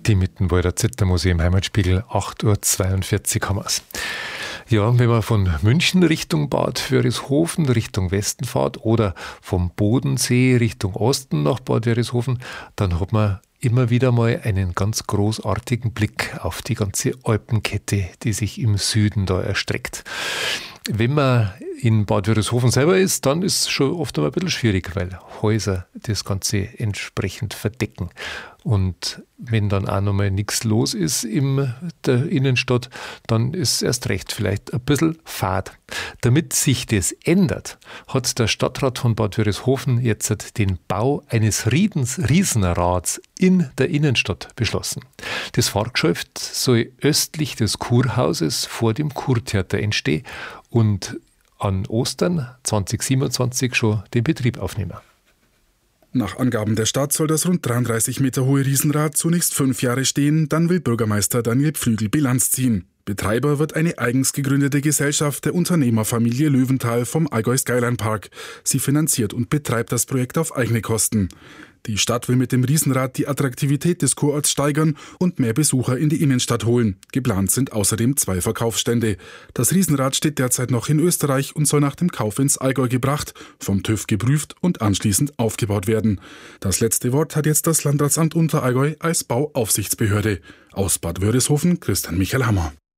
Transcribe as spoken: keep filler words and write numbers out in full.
Die Mittenwalder Zittermuseum Heimatspiegel, acht Uhr zweiundvierzig haben wir's. Ja, wenn man von München Richtung Bad Wörishofen Richtung Westen fährt oder vom Bodensee Richtung Osten nach Bad Wörishofen, dann hat man immer wieder mal einen ganz großartigen Blick auf die ganze Alpenkette, die sich im Süden da erstreckt. Wenn man in Bad Wörishofen selber ist, dann ist es schon oft einmal ein bisschen schwierig, weil Häuser das Ganze entsprechend verdecken. Und wenn dann auch nochmal nichts los ist in der Innenstadt, dann ist es erst recht vielleicht ein bisschen fad. Damit sich das ändert, hat der Stadtrat von Bad Wörishofen jetzt den Bau eines Riedens, Riesenrads in der Innenstadt beschlossen. Das Fahrgeschäft soll östlich des Kurhauses vor dem Kurtheater entstehen und an Ostern zwanzig siebenundzwanzig schon den Betrieb aufnehmen. Nach Angaben der Stadt soll das rund dreiunddreißig Meter hohe Riesenrad zunächst fünf Jahre stehen, dann will Bürgermeister Daniel Pflügel Bilanz ziehen. Betreiber wird eine eigens gegründete Gesellschaft der Unternehmerfamilie Löwenthal vom Allgäu Skyline Park. Sie finanziert und betreibt das Projekt auf eigene Kosten. Die Stadt will mit dem Riesenrad die Attraktivität des Kurorts steigern und mehr Besucher in die Innenstadt holen. Geplant sind außerdem zwei Verkaufsstände. Das Riesenrad steht derzeit noch in Österreich und soll nach dem Kauf ins Allgäu gebracht, vom TÜV geprüft und anschließend aufgebaut werden. Das letzte Wort hat jetzt das Landratsamt Unterallgäu als Bauaufsichtsbehörde. Aus Bad Wörishofen, Christian Michael Hammer.